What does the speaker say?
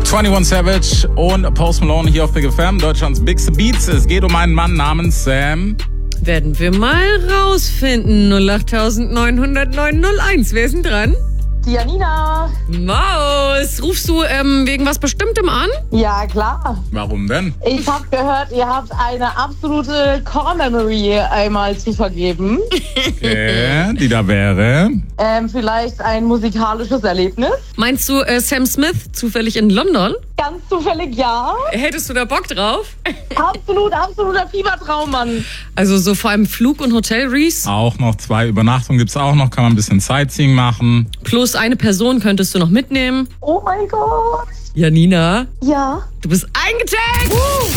21 Savage und Post Malone hier auf Big FM, Deutschlands Bigste Beats. Es geht um einen Mann namens Sam. Werden wir mal rausfinden. 08900 Wer ist denn dran? Die Janina. Maus, rufst du wegen was Bestimmtem an? Ja, klar. Warum denn? Ich habe gehört, ihr habt eine absolute Core-Memory einmal zu vergeben. Okay, die da wäre. Vielleicht ein musikalisches Erlebnis. Meinst du Sam Smith zufällig in London? Ganz zufällig ja. Hättest du da Bock drauf? Absoluter Fiebertraum, Mann. Also so vor allem Flug und Hotel, Reese. Auch noch 2 Übernachtungen gibt's auch noch, kann man ein bisschen Sightseeing machen. Plus eine Person könntest du noch mitnehmen. Oh mein Gott. Janina, Ja. du bist eingetaggt!